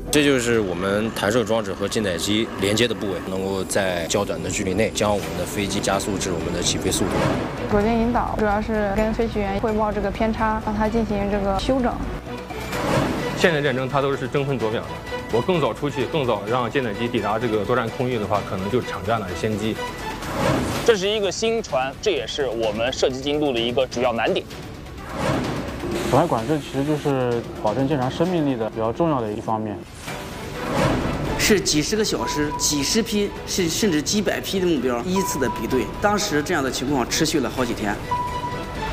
这就是我们弹射装置和舰载机连接的部位，能够在较短的距离内将我们的飞机加速至我们的起飞速度。 左肩引导主要是跟飞行员汇报这个偏差，让它进行这个修整。 现代战争它都是争分夺秒的，我更早出去，更早让舰载机抵达这个作战空域的话，可能就抢占了先机。 这是一个新船，这也是我们设计精度的一个主要难点。 损害管制其实就是保证舰船生命力的比较重要的一方面。 是几十个小时、几十批甚至几百批的目标依次的比对，当时这样的情况持续了好几天。